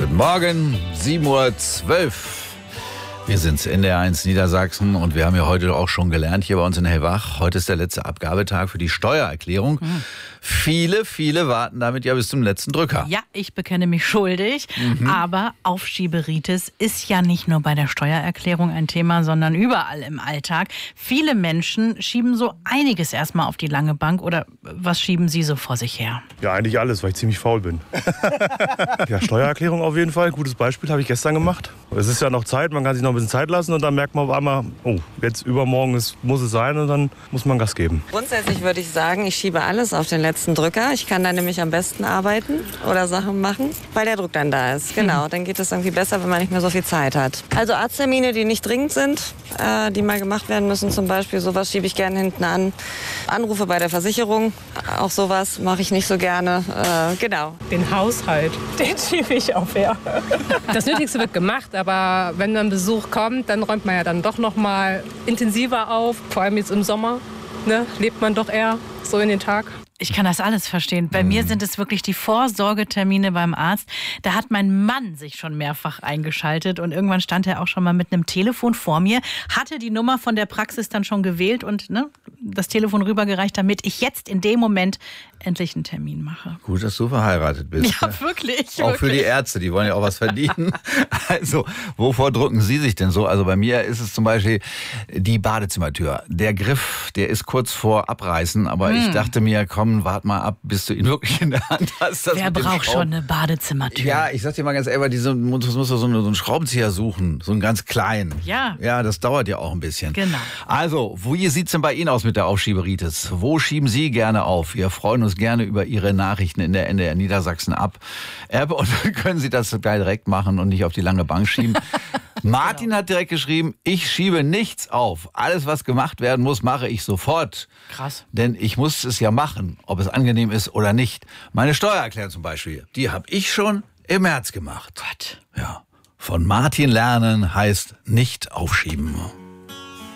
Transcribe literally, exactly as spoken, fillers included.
Guten Morgen, sieben Uhr zwölf. Wir sind in der eins Niedersachsen und wir haben ja heute auch schon gelernt hier bei uns in Hellwach. Heute ist der letzte Abgabetag für die Steuererklärung. Mhm. Viele, viele warten damit ja bis zum letzten Drücker. Ja, ich bekenne mich schuldig. Mhm. Aber Aufschieberitis ist ja nicht nur bei der Steuererklärung ein Thema, sondern überall im Alltag. Viele Menschen schieben so einiges erstmal auf die lange Bank. Oder was schieben Sie so vor sich her? Ja, eigentlich alles, weil ich ziemlich faul bin. Ja, Steuererklärung auf jeden Fall. Gutes Beispiel, habe ich gestern gemacht. Es ist ja noch Zeit, man kann sich noch ein bisschen Zeit lassen und dann merkt man auf einmal, oh, jetzt übermorgen ist, muss es sein und dann muss man Gas geben. Grundsätzlich würde ich sagen, ich schiebe alles auf den letzten Drücker. Ich kann dann nämlich am besten arbeiten oder Sachen machen, weil der Druck dann da ist. Genau, dann geht es irgendwie besser, wenn man nicht mehr so viel Zeit hat. Also Arzttermine, die nicht dringend sind, äh, die mal gemacht werden müssen zum Beispiel, sowas schiebe ich gerne hinten an. Anrufe bei der Versicherung, auch sowas mache ich nicht so gerne. Äh, genau. Den Haushalt, den schiebe ich auf, ja. Das Nötigste wird gemacht, aber wenn dann Besuch kommt, dann räumt man ja dann doch noch mal intensiver auf. Vor allem jetzt im Sommer, ne, lebt man doch eher so in den Tag. Ich kann das alles verstehen. Bei mhm. mir sind es wirklich die Vorsorgetermine beim Arzt. Da hat mein Mann sich schon mehrfach eingeschaltet und irgendwann stand er auch schon mal mit einem Telefon vor mir, hatte die Nummer von der Praxis dann schon gewählt und ne, das Telefon rübergereicht, damit ich jetzt in dem Moment endlich einen Termin mache. Gut, dass du verheiratet bist. Ja, wirklich. Auch wirklich. für die Ärzte, die wollen ja auch was verdienen. Also, wovor drücken Sie sich denn so? Also bei mir ist es zum Beispiel die Badezimmertür. Der Griff, der ist kurz vor Abreißen, aber hm. ich dachte mir, komm, wart mal ab, bis du ihn wirklich in der Hand hast. Das Wer braucht schon eine Badezimmertür? Ja, ich sag dir mal ganz ehrlich, diese, muss, muss so, eine, so einen Schraubenzieher suchen, so einen ganz kleinen. Ja. Ja, das dauert ja auch ein bisschen. Genau. Also, wie sieht's denn bei Ihnen aus mit der Aufschieberitis? Wo schieben Sie gerne auf? Wir freuen uns gerne über Ihre Nachrichten in der N D R Niedersachsen ab. App und dann können Sie das gleich direkt machen und nicht auf die lange Bank schieben. Martin genau. hat direkt geschrieben, ich schiebe nichts auf. Alles, was gemacht werden muss, mache ich sofort. Krass. Denn ich muss es ja machen, ob es angenehm ist oder nicht. Meine Steuererklärung zum Beispiel, die habe ich schon im März gemacht. Gott. Ja. Von Martin lernen heißt nicht aufschieben.